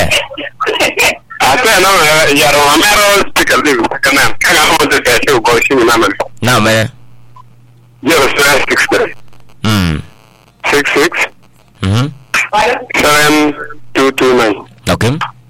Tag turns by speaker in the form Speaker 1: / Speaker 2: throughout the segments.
Speaker 1: Asa no yaro amero speaker live kana mo te show go shi na man.
Speaker 2: Na me.
Speaker 1: 0663. 66. 7229.
Speaker 2: Okay.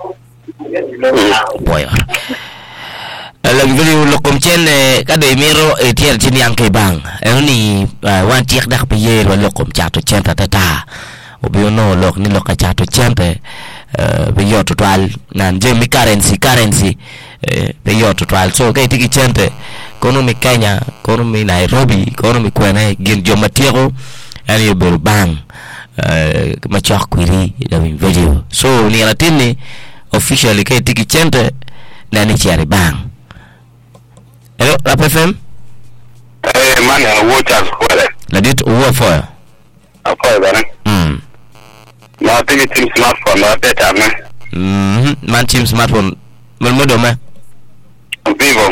Speaker 2: Boy. La video lokom chen ka de miro e tier chin yang ke bang. Ni wan tiek dak pe ye lo lokom cha to chen ta ta. Obi no lok ni lok cha to chen pe yo total nan je mi currency pe yo total so kai tiki chen pe kono mi Kenya kono mi Nairobi kono mi kwena gin jo matiego ani bel bang ma chak kwiri la video so ni latini officially kai tiki chen pe na ni chiari bang. Hello, Rap FM?
Speaker 1: Man, watch us.
Speaker 2: La dit uwa foya.
Speaker 1: Afoya bana. Ma tigi team smartphone na beta me.
Speaker 2: Man team smartphone. Modo me.
Speaker 1: Vivo.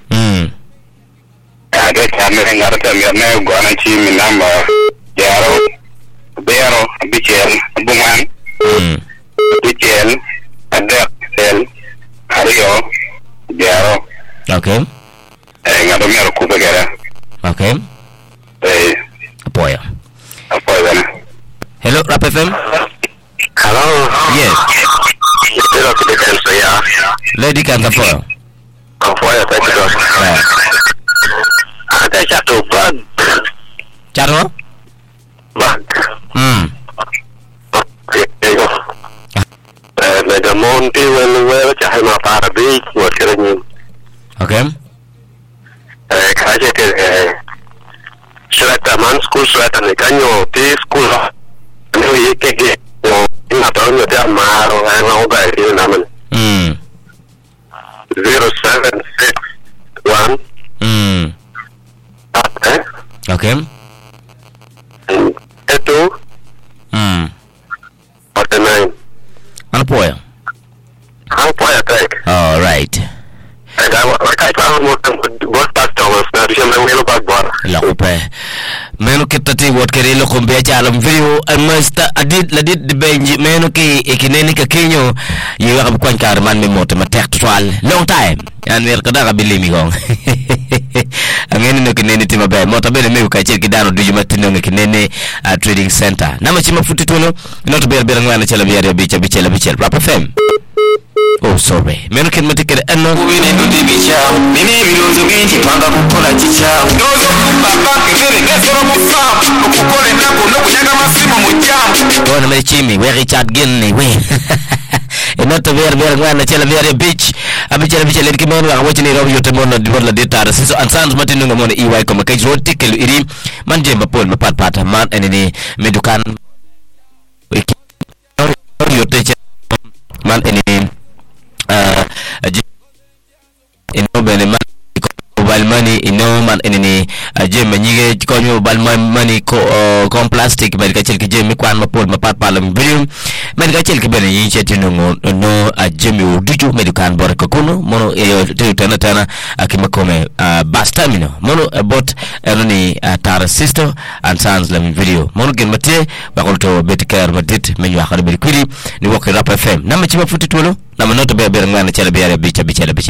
Speaker 1: Ada kamera ngarata me na gwana chi mi namba. Yaro. Bero bichel bungan. Bichel ada sel. Ario. Yaro.
Speaker 2: Okay.
Speaker 1: Ngado mero kubegera.
Speaker 2: Okay. Apoya.
Speaker 1: Bana.
Speaker 2: Hello, Rap FM?
Speaker 1: Hello.
Speaker 2: Yes.
Speaker 1: Hello, Kidekanso ya.
Speaker 2: Lady Kantapoya.
Speaker 1: Afoya tayo. Ada satu bag.
Speaker 2: Charo?
Speaker 1: Bag. The Monty well chahe ma para beach what kering.
Speaker 2: Okay.
Speaker 1: Kaje ke man school surat ni kanyo ti school ni ke ina to ni ta maro na ga ri na man 0761
Speaker 2: Okay.
Speaker 1: Eto 49
Speaker 2: Apoya.
Speaker 1: Apoya take.
Speaker 2: All right.
Speaker 1: And I found what Thomas na diya may wheel back bar.
Speaker 2: La upe. Meno kitati wat kere lo kumbia chalam video amasta adid ladid de benji meno ki ikineni ka kinyo yiwa ka kwan karman mi moto matek twal long time yan mer kada ka bilimi gong angeni no kineni tima be moto bele me ka cher kidano du jumatino no kineni trading center na machima futi tuno not ber ngwana chala biya bicha Rap FM. Oh sorry. Meno kin matikere enno wini ndi bicha mimi bilozo binti panga kukola chicha dozo baba kifiri nesoro musam kukole nako no kunyaga masimo mujam bona me chimi we Richard Gilney we enoto ber ngwana chala biya beach abichela ledki meno wa wachini rob yote mono diborla detara siso ansans matinu ngomone EY koma kai road tikelu iri manjemba pol mapatpata man enini medukan yote man enini ino bene man mobile money ino man enini jeme nyige konyo mobile money ko plastic medical chelki jeme kwan mapol mapatpala mbium medical chelki bene yiche tinungo no jeme uduju medical bor ko kuno mono tena akimakome bus terminal mono bot eroni tar sister and sons la video mono gen mate bakolto betker madit menyu akade bel kwiri ni wokke Rap FM na machima futi tulo na manoto be ngana chala biya bicha